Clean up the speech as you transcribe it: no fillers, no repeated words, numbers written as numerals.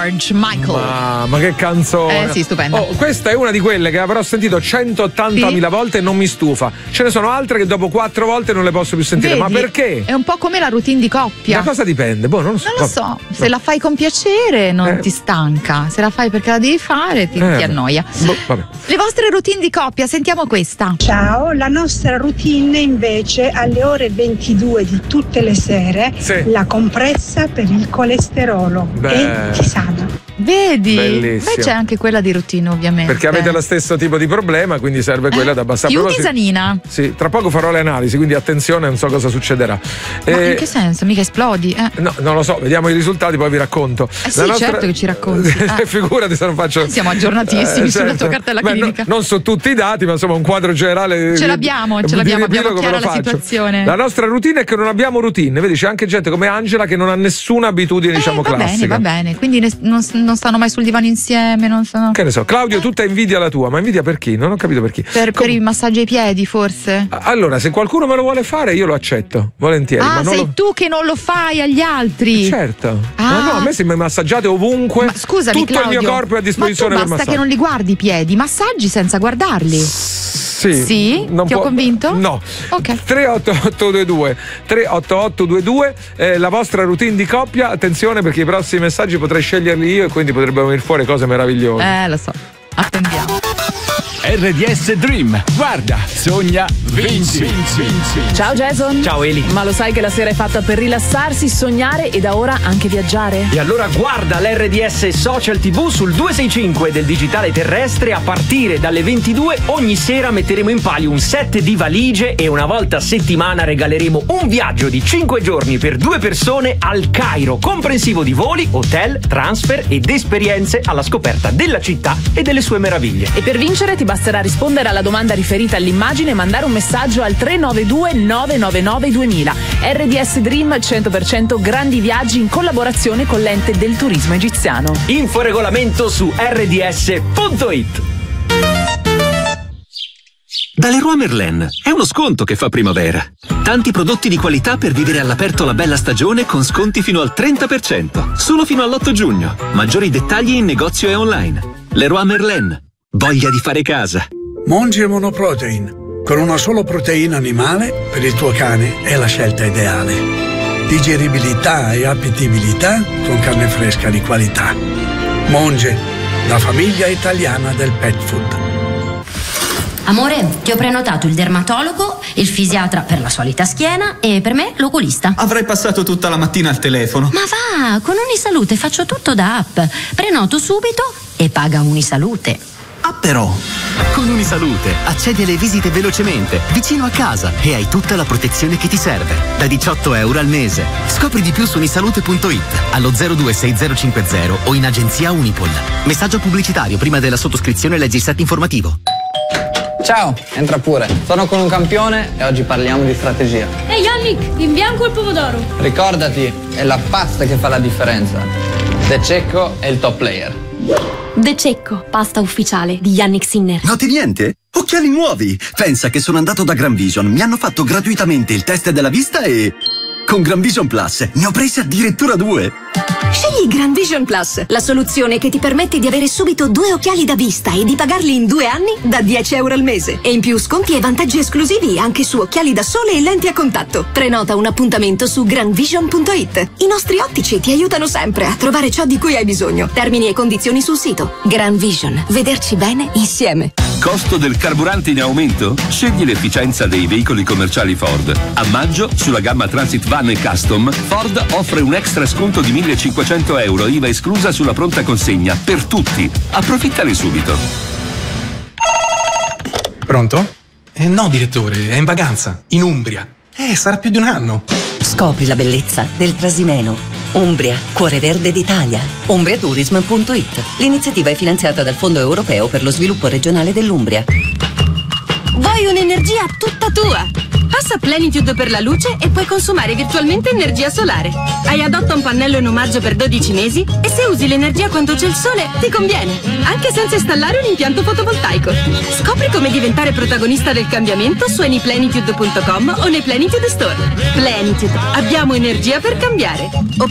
George Michael. Ma che canzone. Sì, stupenda. Questa è una di quelle che avrò sentito 180.000 volte e non mi stufa. Ce ne sono altre che dopo 4 volte non le posso più sentire. Vedi, ma perché? È un po' come la routine di coppia. Da cosa dipende? Non lo so. Non lo so. Se la fai con piacere non ti stanca. Se la fai perché la devi fare ti annoia. Vabbè. Le vostre routine di coppia, sentiamo questa. Ciao, la nostra routine invece alle ore 22 di tutte le sere, la compressa per il colesterolo e Tisana. Vedi? Bellissimo. Beh, c'è anche quella di routine, ovviamente. Perché avete lo stesso tipo di problema, quindi serve quella ad abbassare. Più tisanina. Sì, tra poco farò le analisi, quindi attenzione, non so cosa succederà. Ma in che senso? Mica esplodi? No, non lo so, vediamo i risultati, poi vi racconto. Certo che ci racconti. Figurati se non faccio. Siamo aggiornatissimi sulla tua cartella clinica. Non su tutti i dati, ma insomma un quadro generale. Ce l'abbiamo, abbiamo chiara la situazione. La nostra routine è che non abbiamo routine, vedi, c'è anche gente come Angela che non ha nessuna abitudine, classica. Va bene, quindi non stanno mai sul divano insieme, non sono. Che ne so, Claudio, tutta invidia la tua, ma invidia per chi? Non ho capito per chi. Per i massaggi ai piedi, forse? Allora, se qualcuno me lo vuole fare, io lo accetto, volentieri. Ma sei tu che non lo fai agli altri? Certo. Ma no, a me se mi massaggiate ovunque. Ma scusami, tutto Claudio, il mio corpo è a disposizione per basta che non li guardi i piedi, massaggi senza guardarli. Sì? Ti ho convinto? No. Ok. 38822 la vostra routine di coppia, attenzione perché i prossimi messaggi potrei sceglierli io e quindi potrebbero venire fuori cose meravigliose. Lo so. Attendiamo. RDS Dream. Guarda, sogna, vinci. Ciao Jason. Ciao Eli. Ma lo sai che la sera è fatta per rilassarsi, sognare e da ora anche viaggiare? E allora guarda l'RDS Social TV sul 265 del digitale terrestre. A partire dalle 22 ogni sera metteremo in palio un set di valigie e una volta a settimana regaleremo un viaggio di 5 giorni per 2 persone al Cairo, comprensivo di voli, hotel, transfer ed esperienze alla scoperta della città e delle sue meraviglie. E per vincere ti basterà rispondere alla domanda riferita all'immagine e mandare un messaggio al 392 999 2000. RDS Dream 100% grandi viaggi in collaborazione con l'ente del turismo egiziano. Info e regolamento su rds.it. Da Leroy Merlin è uno sconto che fa primavera. Tanti prodotti di qualità per vivere all'aperto la bella stagione con sconti fino al 30%. Solo fino all'8 giugno. Maggiori dettagli in negozio e online. Leroy Merlin. Voglia di fare casa. Monge Monoprotein. Con una sola proteina animale, per il tuo cane è la scelta ideale. Digeribilità e appetibilità con carne fresca di qualità. Monge, la famiglia italiana del pet food. Amore, ti ho prenotato il dermatologo, il fisiatra per la solita schiena e per me l'oculista. Avrei passato tutta la mattina al telefono. Ma va, con Unisalute faccio tutto da app. Prenoto subito e paga Unisalute. Ah però! Con Unisalute accedi alle visite velocemente, vicino a casa e hai tutta la protezione che ti serve. Da €18 al mese. Scopri di più su unisalute.it, allo 026050 o in agenzia Unipol. Messaggio pubblicitario prima della sottoscrizione, leggi il set informativo. Ciao, entra pure. Sono con un campione e oggi parliamo di strategia. Ehi Yannick, in bianco il pomodoro. Ricordati, è la pasta che fa la differenza. De Cecco è il top player. De Cecco, pasta ufficiale di Yannick Sinner. Noti niente? Occhiali nuovi! Pensa che sono andato da Gran Vision, mi hanno fatto gratuitamente il test della vista e... con Gran Vision Plus ne ho presi addirittura 2. Scegli Gran Vision Plus, la soluzione che ti permette di avere subito 2 occhiali da vista e di pagarli in 2 anni da €10 al mese. E in più sconti e vantaggi esclusivi anche su occhiali da sole e lenti a contatto. Prenota un appuntamento su granvision.it. I nostri ottici ti aiutano sempre a trovare ciò di cui hai bisogno. Termini e condizioni sul sito. Gran Vision, vederci bene insieme. Costo del carburante in aumento? Scegli l'efficienza dei veicoli commerciali Ford. A maggio, sulla gamma Transit Van e Custom, Ford offre un extra sconto di €1.500, IVA esclusa sulla pronta consegna, per tutti. Approfittane subito. Pronto? No, direttore, è in vacanza, in Umbria. Sarà più di un anno. Scopri la bellezza del Trasimeno. Umbria, cuore verde d'Italia. Umbriatourism.it. L'iniziativa è finanziata dal Fondo Europeo per lo Sviluppo Regionale dell'Umbria. Vuoi un'energia tutta tua? Passa Plenitude per la luce e puoi consumare virtualmente energia solare. Hai adotta un pannello in omaggio per 12 mesi e se usi l'energia quando c'è il sole ti conviene, anche senza installare un impianto fotovoltaico. Scopri come diventare protagonista del cambiamento su anyplenitude.com o nei Plenitude Store. Plenitude, abbiamo energia per cambiare.